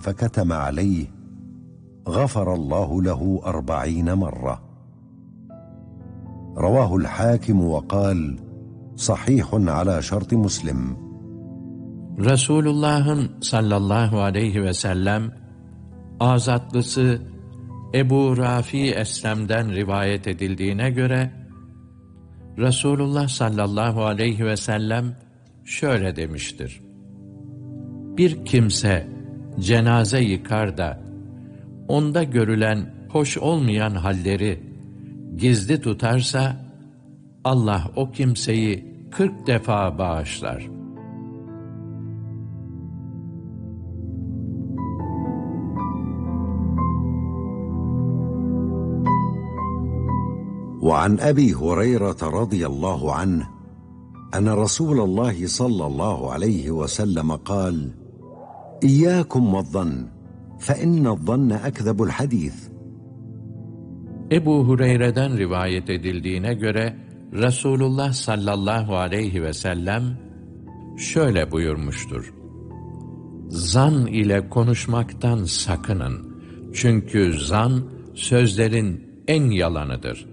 فكتم عليه غفر الله له 40 مرة. رواه الحاكم وقال صحيح على şart Müslim. Resulullah'ın sallallahu aleyhi ve sellem azatlısı Ebu Rafi Eslem'den rivayet edildiğine göre Resulullah sallallahu aleyhi ve sellem şöyle demiştir: Bir kimse cenaze yıkar da onda görülen hoş olmayan halleri gizli tutarsa Allah o kimseyi 40 defa bağışlar. وعن أبي هريرة رضي الله عنه أن رسول الله صلى الله عليه وسلم قال إياكم والظن فإن الظن أكذب الحديث. Ebu Hureyre'den rivayet edildiğine göre Resulullah sallallahu aleyhi ve sellem şöyle buyurmuştur: Zan ile konuşmaktan sakının. Çünkü zan sözlerin en yalanıdır.